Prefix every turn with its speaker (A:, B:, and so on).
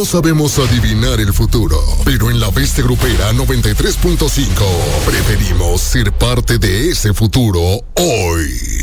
A: No sabemos adivinar el futuro, pero en la Bestia Grupera 93.5 preferimos ser parte de ese futuro hoy.